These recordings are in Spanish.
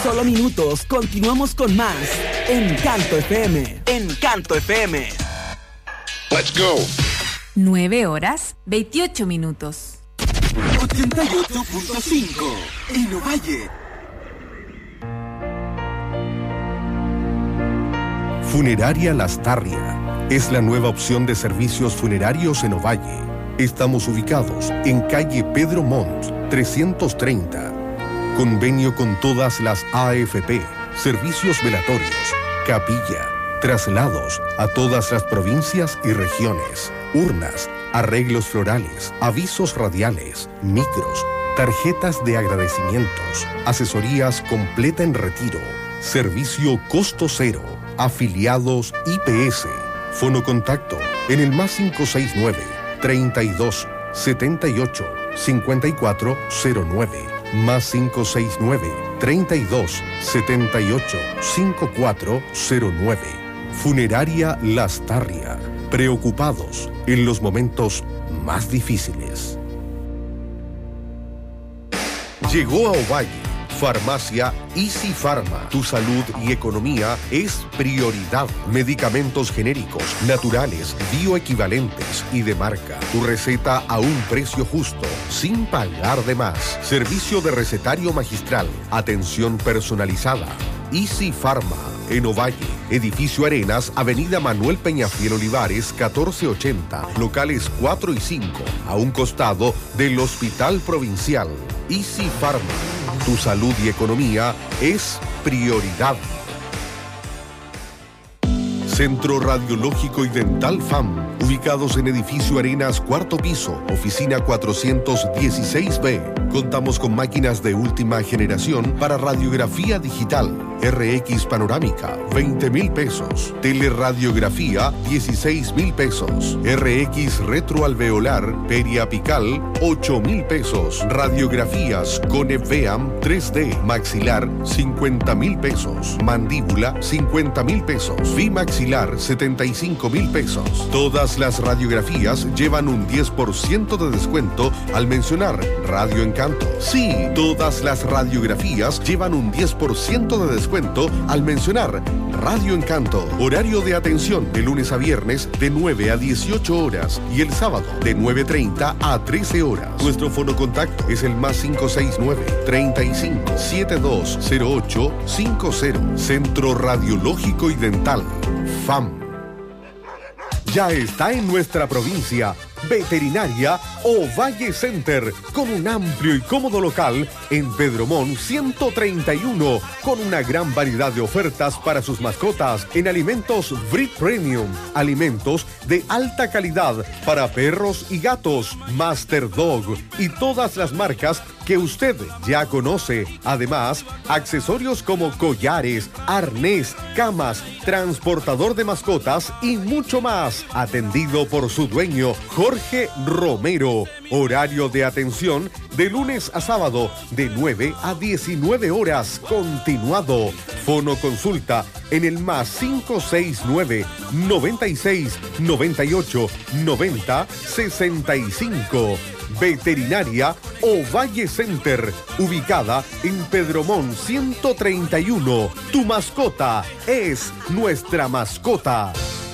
Solo minutos, continuamos con más Encanto FM. Encanto FM. Let's go. 9:28. 88.5 en Ovalle. Funeraria Lastarria es la nueva opción de servicios funerarios en Ovalle. Estamos ubicados en calle Pedro Montt, 330. Convenio con todas las AFP, servicios velatorios, capilla, traslados a todas las provincias y regiones, urnas, arreglos florales, avisos radiales, micros, tarjetas de agradecimientos, asesorías completa en retiro, servicio costo cero, afiliados IPS, fono contacto en el +569 32 78 5409, +569 32 78 5409. Funeraria Lastarria, preocupados en los momentos más difíciles. Llegó a Ovalle Farmacia Easy Pharma. Tu salud y economía es prioridad. Medicamentos genéricos, naturales, bioequivalentes y de marca. Tu receta a un precio justo, sin pagar de más. Servicio de recetario magistral. Atención personalizada. Easy Pharma. En Ovalle, Edificio Arenas, Avenida Manuel Peñafiel Olivares, 1480, locales 4 y 5, a un costado del Hospital Provincial. Easy Pharma. Tu salud y economía es prioridad. Centro Radiológico y Dental FAM, ubicados en Edificio Arenas, 4º piso, oficina 416B. Contamos con máquinas de última generación para radiografía digital. RX panorámica, 20,000 pesos. Teleradiografía, 16,000 pesos. RX retroalveolar, periapical, 8,000 pesos. Radiografías con EVEAM 3D, maxilar, 50,000 pesos. Mandíbula, 50,000 pesos. Bimaxilar, 75,000 pesos. Todas las radiografías llevan un 10% de descuento al mencionar Radio Encanto. Sí, todas las radiografías llevan un 10% de descuento al mencionar Radio Encanto. Horario de atención de lunes a viernes de 9 a 18 horas y el sábado de 9:30 a 13 horas. Nuestro fono contacto es el +569 35 7208 50. Centro Radiológico y Dental FAM. Ya está en nuestra provincia Veterinaria Ovalle Center, con un amplio y cómodo local en Pedro Montt 131, con una gran variedad de ofertas para sus mascotas en alimentos Breed Premium, alimentos de alta calidad para perros y gatos, Master Dog y todas las marcas que usted ya conoce. Además, accesorios como collares, arnés, camas, transportador de mascotas y mucho más. Atendido por su dueño, Jorge Romero. Horario de atención de lunes a sábado de 9 a 19 horas continuado. Fono consulta en el +569 96 98 90 65. Veterinaria Ovalle Center, ubicada en Pedro Montt 131. Tu mascota es nuestra mascota.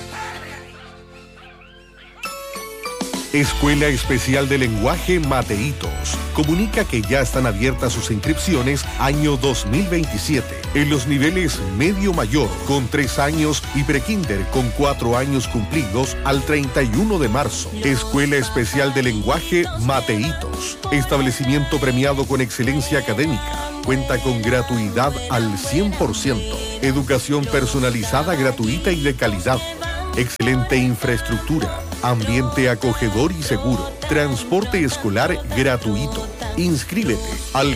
Escuela Especial de Lenguaje Mateitos comunica que ya están abiertas sus inscripciones año 2027 en los niveles medio mayor con 3 años y prekinder con 4 años cumplidos al 31 de marzo. Escuela Especial de Lenguaje Mateitos, establecimiento premiado con excelencia académica. Cuenta con gratuidad al 100%, educación personalizada, gratuita y de calidad. Excelente infraestructura, ambiente acogedor y seguro, transporte escolar gratuito. Inscríbete al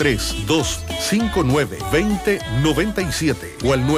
532-59-2097 o al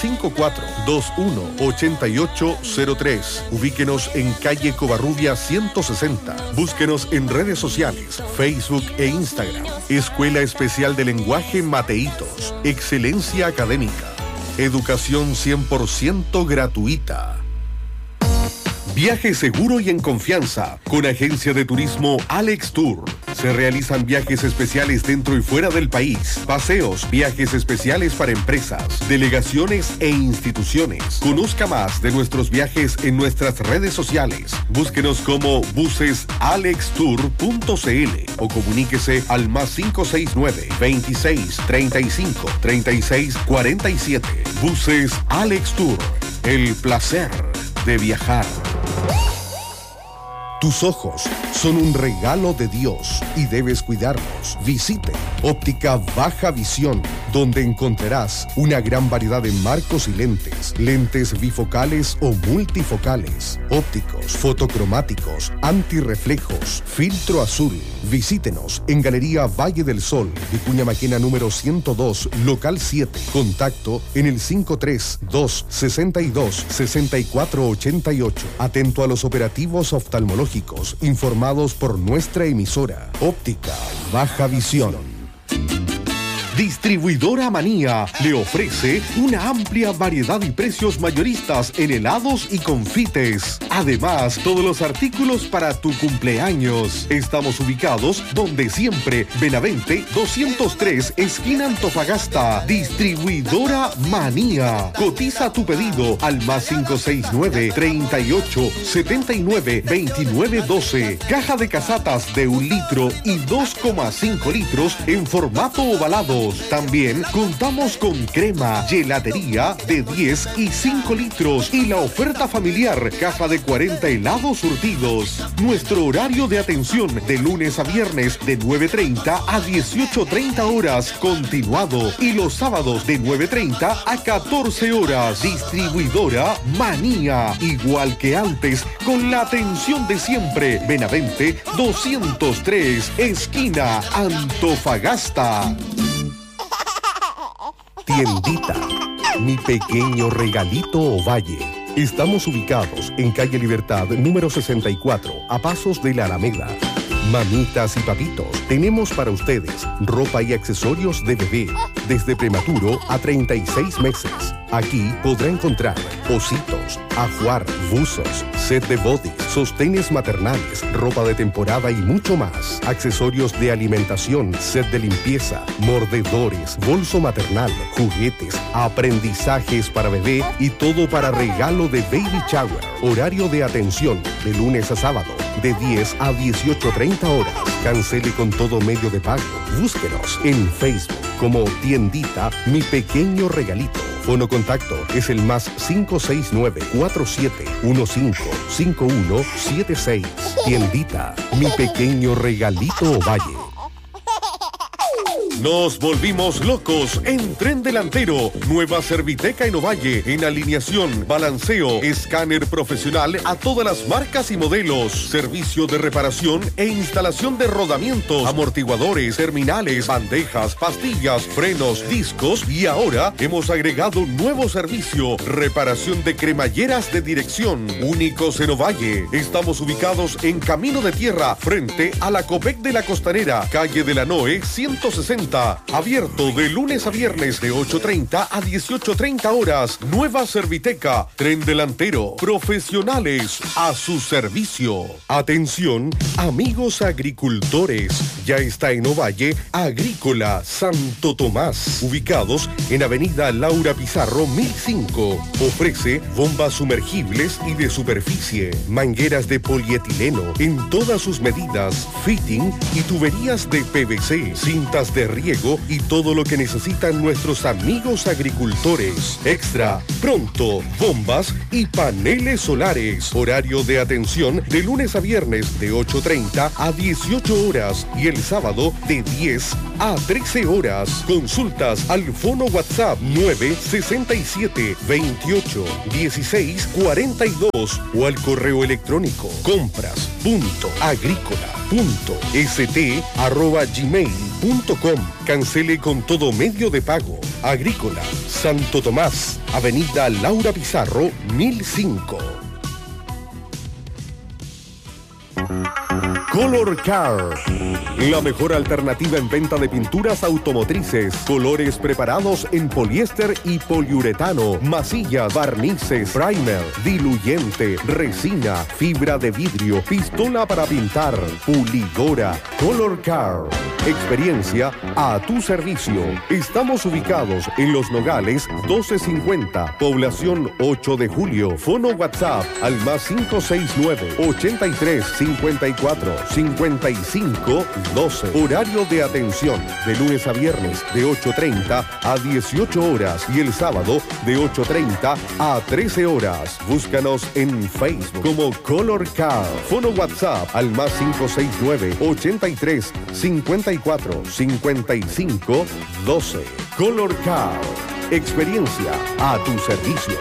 954-21-8803. Ubíquenos en calle Covarrubia 160. Búsquenos en redes sociales, Facebook e Instagram. Escuela Especial de Lenguaje Mateitos. Excelencia académica. Educación 100% gratuita. Viaje seguro y en confianza con Agencia de Turismo Alex Tour. Se realizan viajes especiales dentro y fuera del país, paseos, viajes especiales para empresas, delegaciones e instituciones. Conozca más de nuestros viajes en nuestras redes sociales. Búsquenos como busesalextour.cl o comuníquese al más 569 26 35 36 47. Buses Alex Tour. El placer de viajar. Tus ojos son un regalo de Dios y debes cuidarlos. Visite Óptica Baja Visión, donde encontrarás una gran variedad de marcos y lentes, lentes bifocales o multifocales, ópticos, fotocromáticos, antirreflejos, filtro azul. Visítenos en Galería Valle del Sol, Vicuña Maquena número 102, local 7. Contacto en el 532-62-6488. Atento a los operativos oftalmológicos informados por nuestra emisora. Óptica Baja Visión. Distribuidora Manía le ofrece una amplia variedad y precios mayoristas en helados y confites. Además, todos los artículos para tu cumpleaños. Estamos ubicados donde siempre, Benavente 203, esquina Antofagasta. Distribuidora Manía. Cotiza tu pedido al más 569 38 79 29 12. Caja de casatas de 1 litro y 2,5 litros en formato ovalado. También contamos con crema, gelatería de 10 y 5 litros y la oferta familiar, caja de 40 helados surtidos. Nuestro horario de atención de lunes a viernes de 9:30 a 18:30 horas, continuado, y los sábados de 9:30 a 14 horas. Distribuidora Manía, igual que antes, con la atención de siempre. Benavente 203, esquina Antofagasta. Tiendita, mi pequeño regalito Ovalle. Estamos ubicados en calle Libertad, número 64, a pasos de la Alameda. Mamitas y papitos, tenemos para ustedes ropa y accesorios de bebé, desde prematuro a 36 meses. Aquí podrá encontrar ositos, ajuar, buzos, set de body, sostenes maternales, ropa de temporada y mucho más. Accesorios de alimentación, set de limpieza, mordedores, bolso maternal, juguetes, aprendizajes para bebé y todo para regalo de baby shower. Horario de atención de lunes a sábado de 10 a 18:30 horas. Cancele con todo medio de pago. Búsquenos en Facebook como Tiendita Mi Pequeño Regalito. Fono contacto es el más 569-4715-5176. Tiendita Mi Pequeño Regalito Ovalle. Nos volvimos locos en Tren Delantero. Nueva Serviteca en Ovalle, en alineación, balanceo, escáner profesional a todas las marcas y modelos. Servicio de reparación e instalación de rodamientos, amortiguadores, terminales, bandejas, pastillas, frenos, discos, y ahora hemos agregado un nuevo servicio, reparación de cremalleras de dirección. Únicos en Ovalle. Estamos ubicados en Camino de Tierra, frente a la Copec de la Costanera, calle de la Noe 160. Abierto de lunes a viernes de 8:30 a 18:30 horas. Nueva Serviteca, Tren Delantero, profesionales a su servicio. Atención, amigos agricultores, ya está en Ovalle Agrícola Santo Tomás, ubicados en Avenida Laura Pizarro 1005. Ofrece bombas sumergibles y de superficie, mangueras de polietileno en todas sus medidas, fitting y tuberías de PVC, cintas de riego y todo lo que necesitan nuestros amigos agricultores. Extra, pronto, bombas y paneles solares. Horario de atención de lunes a viernes de 8:30 a 18 horas y el sábado de 10 a 13 horas. Consultas al fono WhatsApp 967 28 16 42 o al correo electrónico compras.agrícola.st@gmail.com. Cancele con todo medio de pago. Agrícola Santo Tomás, Avenida Laura Pizarro 1005. Color Car, la mejor alternativa en venta de pinturas automotrices, colores preparados en poliéster y poliuretano, masillas, barnices, primer, diluyente, resina, fibra de vidrio, pistola para pintar, pulidora. Color Car, experiencia a tu servicio. Estamos ubicados en Los Nogales 1250, población 8 de Julio. Fono WhatsApp al más 569 83 54 55 12. Horario de atención de lunes a viernes de 8:30 a 18 horas y el sábado de 8:30 a 13 horas. Búscanos en Facebook como Color Car. Fono WhatsApp al más 569 83 54 55 12. Color Car. Experiencia a tu servicio.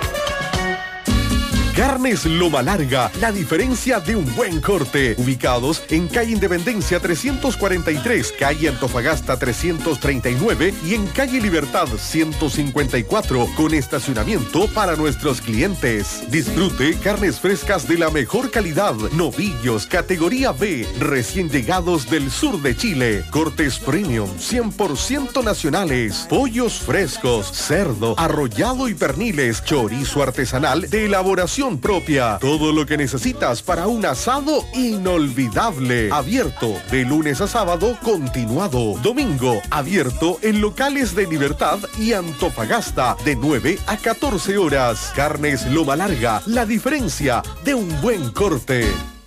Carnes Loma Larga, la diferencia de un buen corte. Ubicados en calle Independencia 343, calle Antofagasta 339 y en calle Libertad 154, con estacionamiento para nuestros clientes. Disfrute carnes frescas de la mejor calidad, novillos, categoría B, recién llegados del sur de Chile. Cortes premium, 100% nacionales, pollos frescos, cerdo, arrollado y perniles, chorizo artesanal de elaboración propia. Todo lo que necesitas para un asado inolvidable. Abierto de lunes a sábado, continuado. Domingo, abierto en locales de Libertad y Antofagasta de 9 a 14 horas. Carnes Loma Larga, la diferencia de un buen corte.